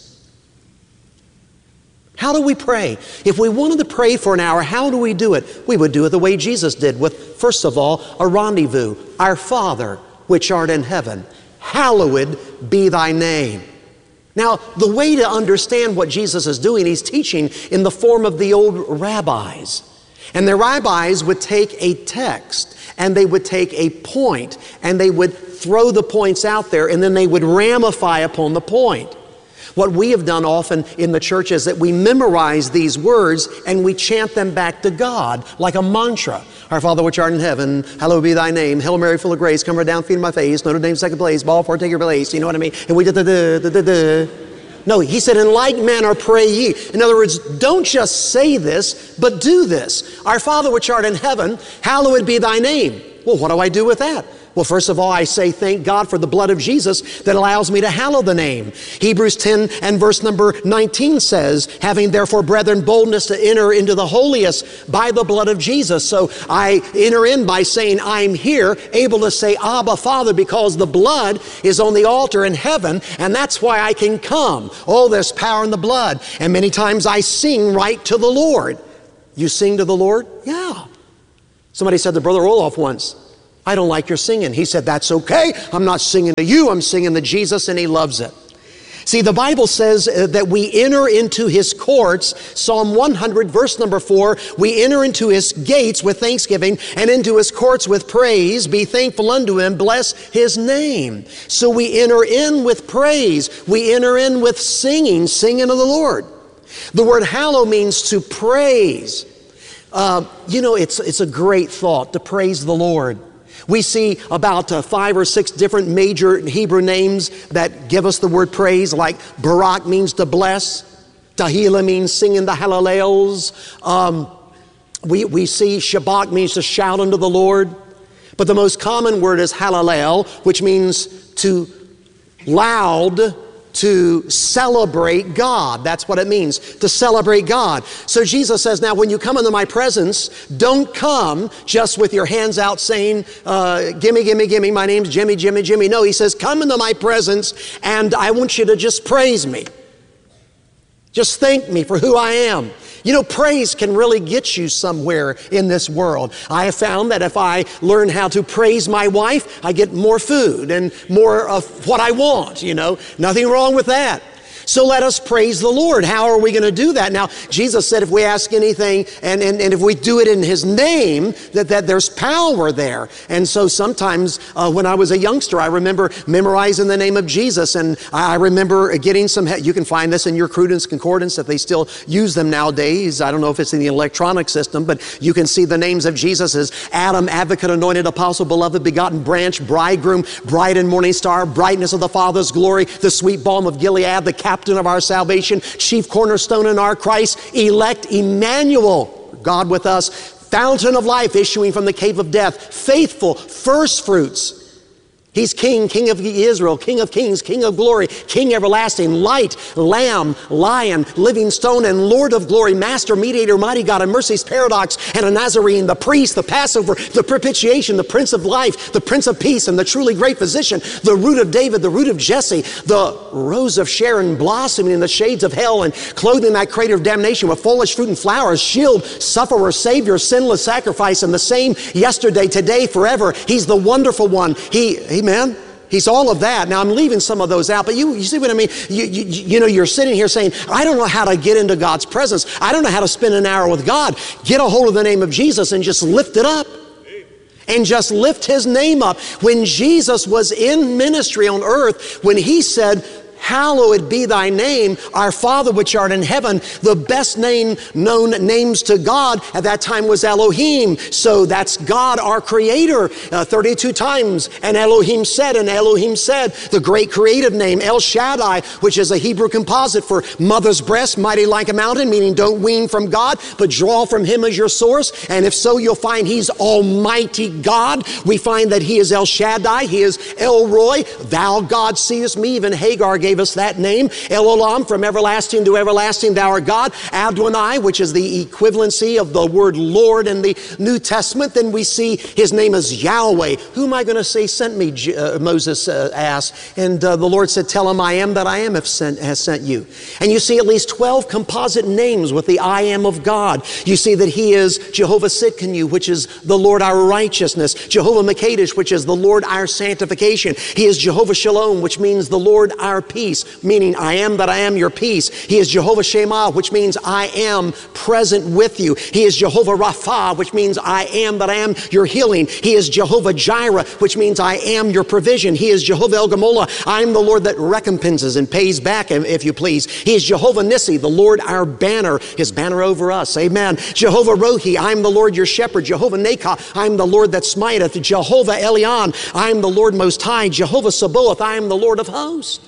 How do we pray? If we wanted to pray for an hour, how do we do it? We would do it the way Jesus did with, first of all, a rendezvous. Our Father, which art in heaven, hallowed be thy name. Now, the way to understand what Jesus is doing, he's teaching in the form of the old rabbis. And the rabbis would take a text and they would take a point and they would throw the points out there and then they would ramify upon the point. What we have done often in the church is that we memorize these words and we chant them back to God like a mantra. Our Father which art in heaven, hallowed be thy name. Hail Mary, full of grace, come right down, feet in my face. Notre Dame, second place. Ball four, take your place. You know what I mean? And we da da da da da da. No, he said, in like manner pray ye. In other words, don't just say this, but do this. Our Father which art in heaven, hallowed be thy name. Well, what do I do with that? Well, first of all, I say thank God for the blood of Jesus that allows me to hallow the name. Hebrews ten and verse number nineteen says, having therefore, brethren, boldness to enter into the holiest by the blood of Jesus. So I enter in by saying I'm here, able to say Abba, Father, because the blood is on the altar in heaven, and that's why I can come. Oh, there's power in the blood. And many times I sing right to the Lord. You sing to the Lord? Yeah. Somebody said to Brother Olaf once, I don't like your singing. He said, that's okay. I'm not singing to you. I'm singing to Jesus, and he loves it. See, the Bible says uh, that we enter into his courts. Psalm one hundred, verse number four, we enter into his gates with thanksgiving and into his courts with praise. Be thankful unto him. Bless his name. So we enter in with praise. We enter in with singing, singing to the Lord. The word hallow means to praise. Uh, you know, it's, it's a great thought to praise the Lord. We see about uh, five or six different major Hebrew names that give us the word praise, like Barak means to bless, Tehillah means singing the Hallels. Um, we, we see Shabbat means to shout unto the Lord. But the most common word is Hallalel, which means to loud, to celebrate God. That's what it means, to celebrate God. So Jesus says, now when you come into my presence, don't come just with your hands out saying, uh, gimme, gimme, gimme, my name's Jimmy, Jimmy, Jimmy. No, he says, come into my presence and I want you to just praise me. Just thank me for who I am. You know, praise can really get you somewhere in this world. I have found that if I learn how to praise my wife, I get more food and more of what I want, you know. Nothing wrong with that. So let us praise the Lord. How are we going to do that? Now, Jesus said if we ask anything and, and, and if we do it in his name, that, that there's power there. And so sometimes uh, when I was a youngster, I remember memorizing the name of Jesus. And I remember getting some, you can find this in your Cruden's Concordance if they still use them nowadays. I don't know if it's in the electronic system, but you can see the names of Jesus as Adam, Advocate, Anointed, Apostle, Beloved, Begotten, Branch, Bridegroom, Bright and Morning Star, Brightness of the Father's Glory, the Sweet Balm of Gilead, the Captain of our salvation, chief cornerstone in our Christ, elect Emmanuel, God with us, fountain of life issuing from the cave of death, faithful, first fruits. He's King, King of Israel, King of kings, King of glory, King everlasting, light, Lamb, Lion, living stone, and Lord of glory, Master, Mediator, Mighty God, and mercy's paradox, and a Nazarene, the priest, the Passover, the propitiation, the Prince of life, the Prince of peace, and the truly great physician, the root of David, the root of Jesse, the rose of Sharon, blossoming in the shades of hell, and clothing that crater of damnation with foliage, fruit, and flowers, shield, sufferer, savior, sinless sacrifice, and the same yesterday, today, forever. He's the wonderful one. He, he Amen. He's all of that. Now, I'm leaving some of those out, but you, you see what I mean? You, you, you know, you're sitting here saying, I don't know how to get into God's presence. I don't know how to spend an hour with God. Get a hold of the name of Jesus and just lift it up. And just lift his name up. When Jesus was in ministry on earth, when he said, hallowed be thy name, our Father which art in heaven. The best name known names to God at that time was Elohim. So that's God, our creator, uh, thirty-two times. And Elohim said, and Elohim said, the great creative name, El Shaddai, which is a Hebrew composite for mother's breast, mighty like a mountain, meaning don't wean from God, but draw from him as your source. And if so, you'll find he's Almighty God. We find that he is El Shaddai. He is El Roy. Thou, God, seest me. Even Hagar gave us that name. El Olam, from everlasting to everlasting, thou art God. Adonai, which is the equivalency of the word Lord in the New Testament. Then we see his name is Yahweh. Who am I going to say sent me? Uh, Moses uh, asked. And uh, the Lord said, tell him I am that I am have sent, has sent you. And you see at least twelve composite names with the I am of God. You see that he is Jehovah Sidkenu, which is the Lord our righteousness. Jehovah Mekadesh, which is the Lord our sanctification. He is Jehovah Shalom, which means the Lord our peace, meaning I am that I am your peace. He is Jehovah Shema, which means I am present with you. He is Jehovah Rapha, which means I am that I am your healing. He is Jehovah Jireh, which means I am your provision. He is Jehovah El Gamola. I am the Lord that recompenses and pays back, if you please. He is Jehovah Nissi, the Lord our banner, his banner over us. Amen. Jehovah Rohi, I am the Lord your shepherd. Jehovah Nakah, I am the Lord that smiteth. Jehovah Elion, I am the Lord most high. Jehovah Sabaoth, I am the Lord of hosts.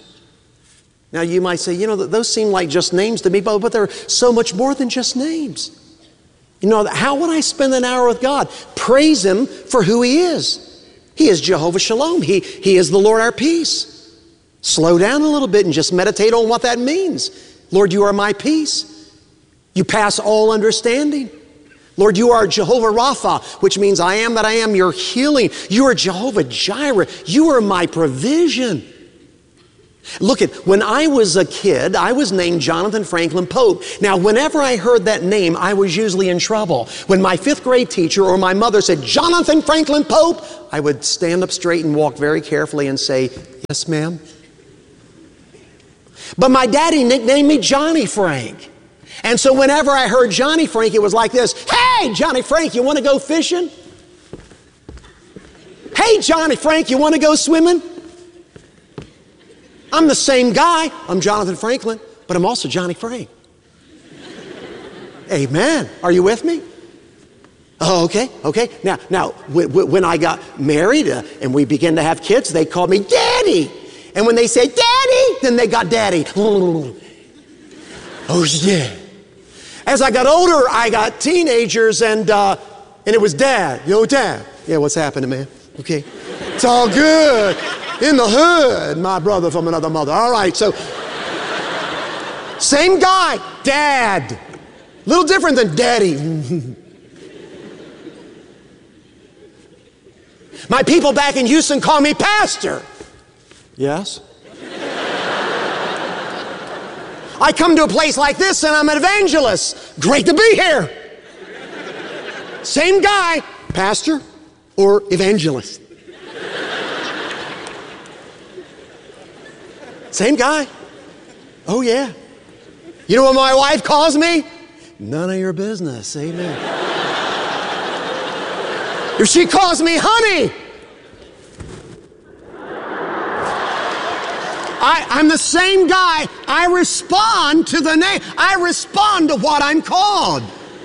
Now you might say, you know, those seem like just names to me, but, but they're so much more than just names. You know, how would I spend an hour with God? Praise him for who he is. He is Jehovah Shalom. He, he is the Lord our peace. Slow down a little bit and just meditate on what that means. Lord, you are my peace. You pass all understanding. Lord, you are Jehovah Rapha, which means I am that I am, your healing. You are Jehovah Jireh. You are my provision. Look at, when I was a kid, I was named Jonathan Franklin Pope. Now, whenever I heard that name, I was usually in trouble. When my fifth grade teacher or my mother said, Jonathan Franklin Pope, I would stand up straight and walk very carefully and say, yes, ma'am. But my daddy nicknamed me Johnny Frank. And so whenever I heard Johnny Frank, it was like this, hey, Johnny Frank, you want to go fishing? Hey, Johnny Frank, you want to go swimming? I'm the same guy. I'm Jonathan Franklin, but I'm also Johnny Frank. Amen. Are you with me? Oh, okay, okay. Now, now, when I got married uh, and we began to have kids, they called me Daddy. And when they said Daddy, then they got Daddy. Oh, yeah. As I got older, I got teenagers, and uh, and it was Dad. Yo, Dad. Yeah, what's happening, man? Okay. It's all good. In the hood, my brother from another mother. All right, so same guy, Dad. Little different than Daddy. My people back in Houston call me Pastor. Yes? I come to a place like this and I'm an evangelist. Great to be here. Same guy, pastor or evangelist. Same guy. Oh, yeah. You know what my wife calls me? None of your business. Amen. If she calls me honey, I, I'm the same guy. I respond to the name. I respond to what I'm called.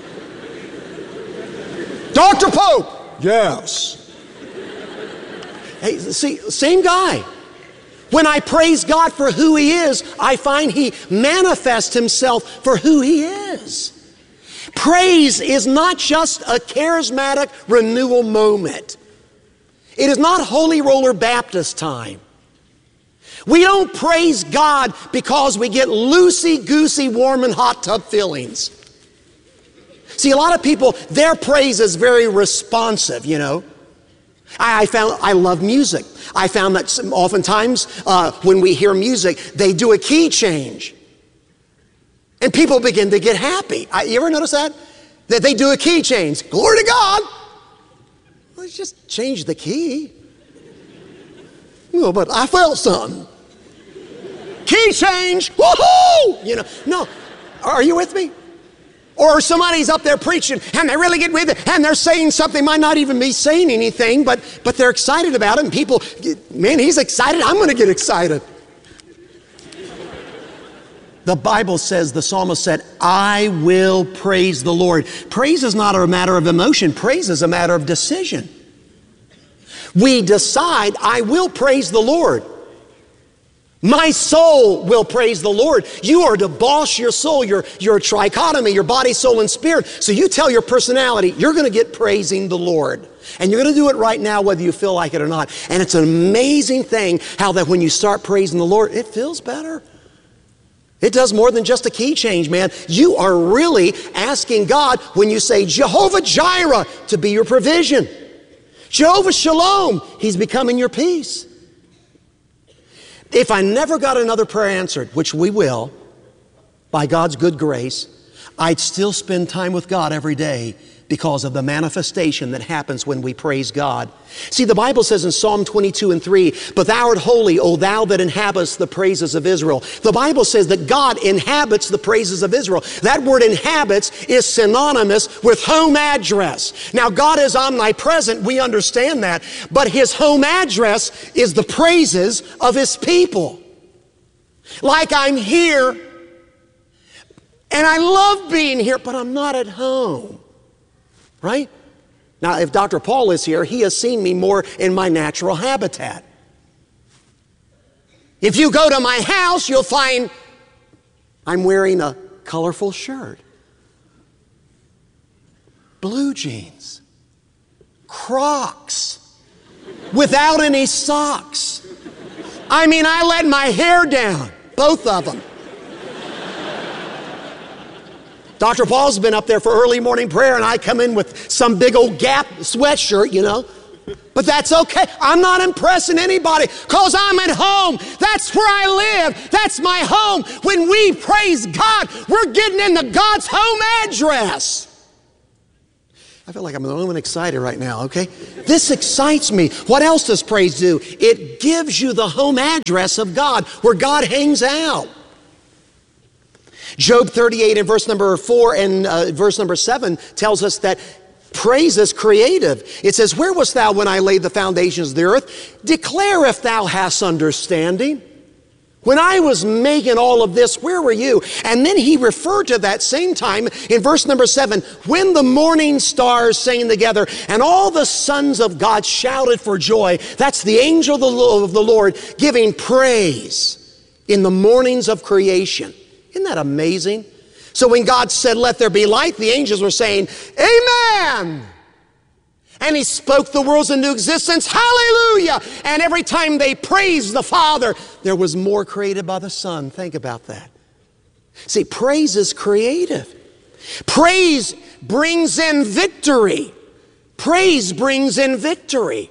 Doctor Pope. Yes. Hey, see, same guy. When I praise God for who He is, I find He manifests Himself for who He is. Praise is not just a charismatic renewal moment. It is not Holy Roller Baptist time. We don't praise God because we get loosey-goosey, warm and hot tub feelings. See, a lot of people, their praise is very responsive, you know. I, I found, I love music. I found that oftentimes uh, when we hear music, they do a key change. And people begin to get happy. I, you ever notice that? That they do a key change. Glory to God. Let's just change the key. No, but I felt something. Key change. Woohoo! You know, no. Are you with me? Or somebody's up there preaching and they really get with it and they're saying something, might not even be saying anything, but, but they're excited about it, and people, man, he's excited, I'm going to get excited. The Bible says, the psalmist said, I will praise the Lord. Praise is not a matter of emotion. Praise is a matter of decision. We decide, I will praise the Lord. My soul will praise the Lord. You are to boss your soul, your, your trichotomy, your body, soul, and spirit. So you tell your personality, you're going to get praising the Lord. And you're going to do it right now whether you feel like it or not. And it's an amazing thing how that when you start praising the Lord, it feels better. It does more than just a key change, man. You are really asking God when you say Jehovah Jireh to be your provision. Jehovah Shalom, He's becoming your peace. If I never got another prayer answered, which we will, by God's good grace, I'd still spend time with God every day because of the manifestation that happens when we praise God. See, the Bible says in Psalm twenty-two and three, but thou art holy, O thou that inhabitest the praises of Israel. The Bible says that God inhabits the praises of Israel. That word inhabits is synonymous with home address. Now, God is omnipresent, we understand that, but His home address is the praises of His people. Like I'm here, and I love being here, but I'm not at home. Right? Now, if Doctor Paul is here, he has seen me more in my natural habitat. If you go to my house, you'll find I'm wearing a colorful shirt, blue jeans, Crocs. without any socks. I mean, I let my hair down, both of them. Doctor Paul's been up there for early morning prayer, and I come in with some big old Gap sweatshirt, you know. But that's okay. I'm not impressing anybody because I'm at home. That's where I live. That's my home. When we praise God, we're getting into God's home address. I feel like I'm the only one excited right now, okay? This excites me. What else does praise do? It gives you the home address of God, where God hangs out. Job thirty-eight and verse number four and uh, verse number seven tells us that praise is creative. It says, where wast thou when I laid the foundations of the earth? Declare if thou hast understanding. When I was making all of this, where were you? And then he referred to that same time in verse number seven, when the morning stars sang together and all the sons of God shouted for joy. That's the angel of the Lord giving praise in the mornings of creation. Isn't that amazing? So when God said, let there be light, the angels were saying, amen. And he spoke the worlds into existence. Hallelujah. And every time they praised the Father, there was more created by the Son. Think about that. See, praise is creative. Praise brings in victory. Praise brings in victory.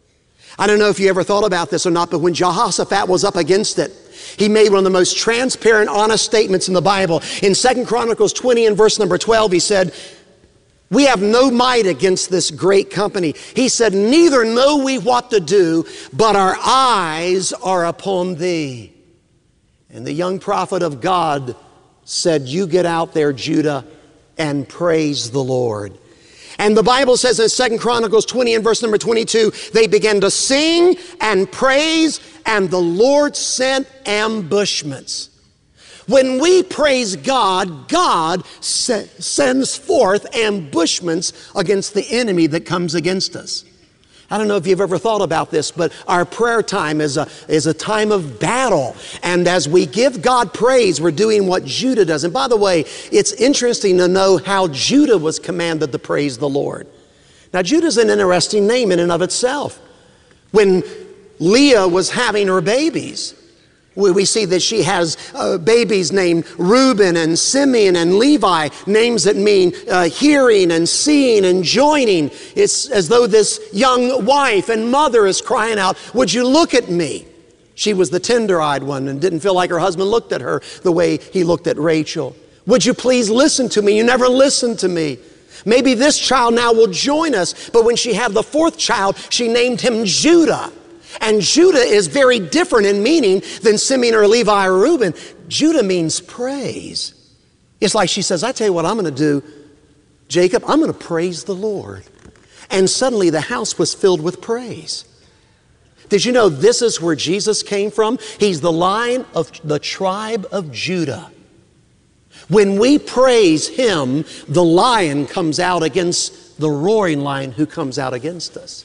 I don't know if you ever thought about this or not, but when Jehoshaphat was up against it, he made one of the most transparent, honest statements in the Bible. In Second Chronicles twenty and verse number twelve, he said, we have no might against this great company. He said, neither know we what to do, but our eyes are upon thee. And the young prophet of God said, you get out there, Judah, and praise the Lord. And the Bible says in Second Chronicles twenty and verse number twenty-two, they began to sing and praise, and the Lord sent ambushments. When we praise God, God se- sends forth ambushments against the enemy that comes against us. I don't know if you've ever thought about this, but our prayer time is a, is a time of battle. And as we give God praise, we're doing what Judah does. And by the way, it's interesting to know how Judah was commanded to praise the Lord. Now, Judah's an interesting name in and of itself. When Leah was having her babies, we see that she has uh, babies named Reuben and Simeon and Levi, names that mean uh, hearing and seeing and joining. It's as though this young wife and mother is crying out, would you look at me? She was the tender-eyed one and didn't feel like her husband looked at her the way he looked at Rachel. Would you please listen to me? You never listened to me. Maybe this child now will join us. But when she had the fourth child, she named him Judah. And Judah is very different in meaning than Simeon or Levi or Reuben. Judah means praise. It's like she says, I tell you what I'm going to do, Jacob, I'm going to praise the Lord. And suddenly the house was filled with praise. Did you know this is where Jesus came from? He's the Lion of the tribe of Judah. When we praise Him, the lion comes out against the roaring lion who comes out against us.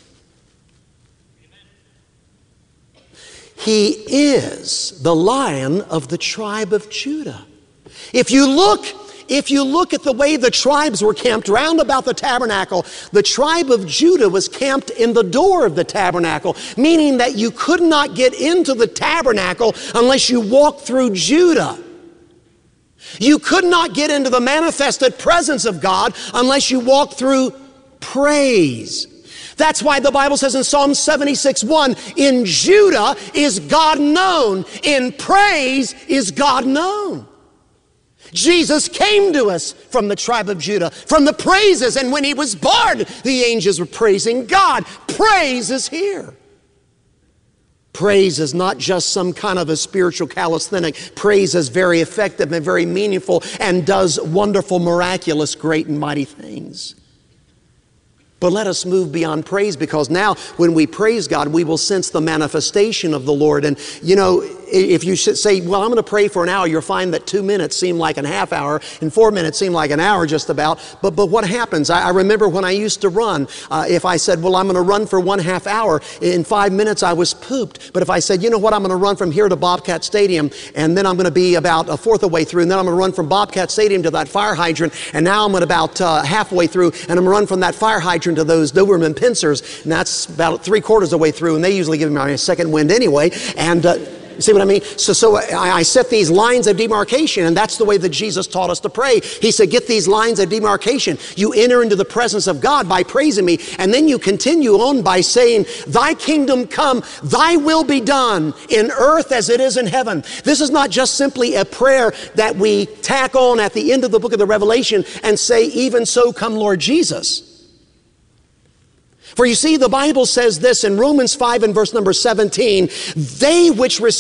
He is the Lion of the tribe of Judah. If you look, if you look at the way the tribes were camped round about the tabernacle, the tribe of Judah was camped in the door of the tabernacle, meaning that you could not get into the tabernacle unless you walked through Judah. You could not get into the manifested presence of God unless you walked through praise. That's why the Bible says in Psalm seventy-six one, in Judah is God known, in praise is God known. Jesus came to us from the tribe of Judah, from the praises, and when He was born, the angels were praising God. Praise is here. Praise is not just some kind of a spiritual calisthenic. Praise is very effective and very meaningful and does wonderful, miraculous, great and mighty things. But let us move beyond praise, because now when we praise God, we will sense the manifestation of the Lord. And you know, if you should say, well, I'm going to pray for an hour, you'll find that two minutes seem like a half hour and four minutes seem like an hour just about. But but what happens? I, I remember when I used to run, uh, if I said, well, I'm going to run for one half hour, in five minutes I was pooped. But if I said, you know what, I'm going to run from here to Bobcat Stadium, and then I'm going to be about a fourth of the way through, and then I'm going to run from Bobcat Stadium to that fire hydrant, and now I'm about uh, halfway through, and I'm going to run from that fire hydrant to those Doberman pincers, and that's about three quarters of the way through, and they usually give me my second wind anyway. And uh, you see what I mean? So, so I, I set these lines of demarcation, and that's the way that Jesus taught us to pray. He said, get these lines of demarcation. You enter into the presence of God by praising me, and then you continue on by saying, thy kingdom come, thy will be done in earth as it is in heaven. This is not just simply a prayer that we tack on at the end of the book of the Revelation and say, even so come Lord Jesus. For you see, the Bible says this in Romans five and verse number seventeen, they which receive